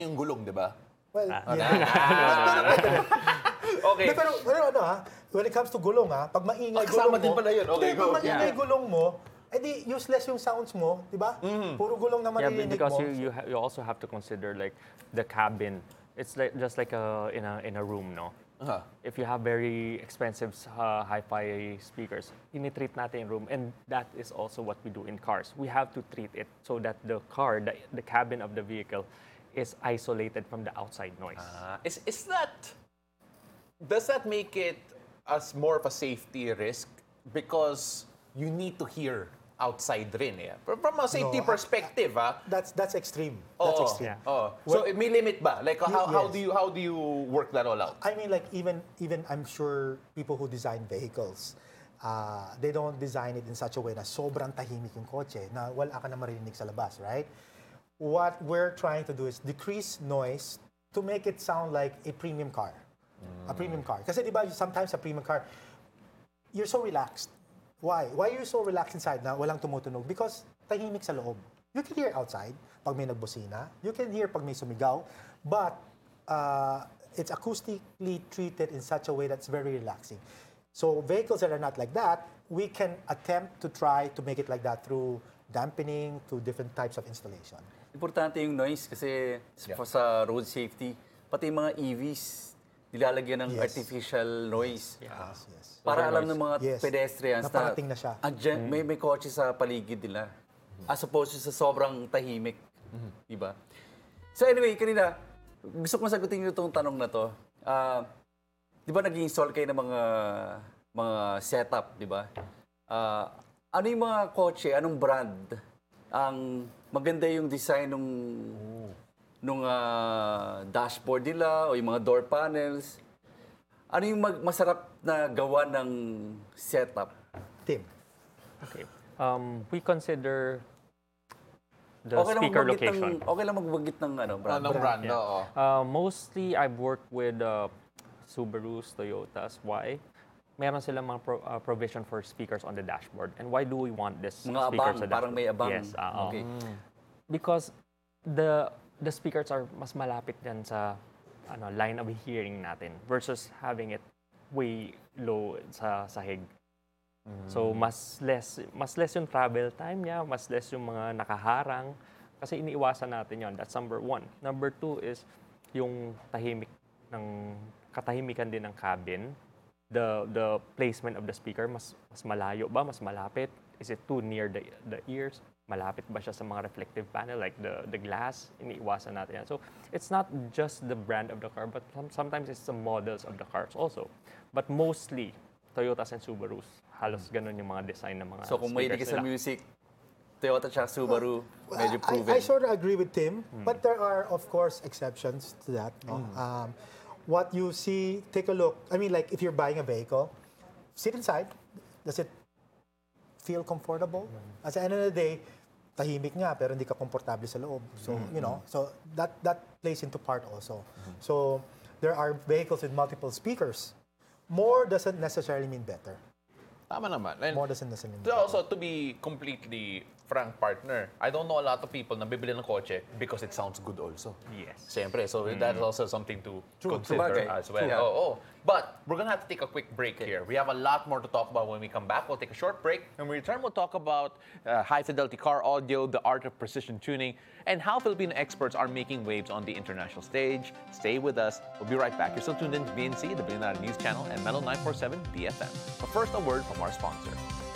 yung gulong, di ba? Well, yeah. Okay. Pero when it comes to gulong pag maingay kasama gulong mo, din pala yun. Okay, hindi, go. pag maingay gulong mo, edi useless yung sounds mo, di ba? Puro gulong na Yeah, maririnig because mo. you also have to consider like the cabin. It's like just like in a room, no? If you have very expensive hi-fi speakers, tinitreat natin yung room, and that is also what we do in cars. We have to treat it so that the car, the cabin of the vehicle, is isolated from the outside noise. Does that make it as more of a safety risk? Because you need to hear outside rin eh. From a safety perspective, That's extreme. Oo. That's extreme. Oo. So may limit ba? Like how Yes. do you work that all out? I mean, like even I'm sure people who design vehicles, they don't design it in such a way na sobrang tahimik yung kotse na wala ka na maririnig sa labas, right? What we're trying to do is decrease noise to make it sound like a premium car. A premium car. Kasi di ba sometimes a premium car, you're so relaxed. Why? Why are you so relaxed inside na walang tumutunog? Because tahimik sa loob. You can hear outside pag may nagbusina. You can hear pag may sumigaw. But it's acoustically treated in such a way that's very relaxing. So vehicles that are not like that, we can attempt to try to make it like that through dampening to different types of installation. Importante yung noise kasi sa road safety, pati yung mga EVs, nilalagyan ng Yes. artificial noise. Yes. Para alam ng mga Yes. pedestrians Naparating na siya. may kotse sa paligid nila. As opposed to sa sobrang tahimik. Diba? So anyway, kanina, gusto kong sagutin nyo itong tanong na to. Di ba nag-install kayo ng mga setup, di ba? Ano yung mga kotse, anong brand ang maganda yung design nung dashboard nila o yung mga door panels? Ano yung masarap na gawa ng setup? Tim. Okay. We consider the speaker location. Okay lang magbanggit ng brand. Anong brand? Oo. Mostly, I've worked with Subarus, Toyotas. Why? Meron silang mga provision for speakers on the dashboard. And why do we want this Mga speakers abang, sa dashboard? parang may abang. Yes. Okay. Because the speakers are mas malapit yan sa line of hearing natin versus having it way low sa sahig. So mas less yung travel time niya, mas less yung mga nakaharang kasi iniiwasan natin yon. That's number one. Number two is yung katahimikan din ng cabin. The placement of the speaker, mas malayo ba, mas malapit? Is it too near the ears? Malapit ba siya sa mga reflective panel like the glass? Iniiwasan natin yan. So it's not just the brand of the car, but sometimes it's the models of the cars also. But mostly Toyotas and Subarus, halos ganun yung mga design ng mga So kung mahilig ka sa speakers nila. music, Toyota at Subaru, medyo proven. I sort of agree with Tim, but there are, of course, exceptions to that. No? What you see, take a look. I mean, like, if you're buying a vehicle, sit inside. Does it feel comfortable? At the end of the day, tahimik nga, pero hindi ka komportable sa loob. So, so that plays into part also. So, there are vehicles with multiple speakers. More doesn't necessarily mean better. Tama naman. And More doesn't necessarily mean so better. also, to be completely frank, partner, I don't know a lot of people na bibili ng kotse because it sounds good also. Yes. Siyempre, so that's also something to consider Sabagay. as well. True. Oh. But we're gonna have to take a quick break here. We have a lot more to talk about when we come back. We'll take a short break. When we return, we'll talk about high-fidelity car audio, the art of precision tuning, and how Filipino experts are making waves on the international stage. Stay with us. We'll be right back. You're still tuned in to BNC, the Billionaire News Channel, and Metal 947 BFM. But first, a word from our sponsor.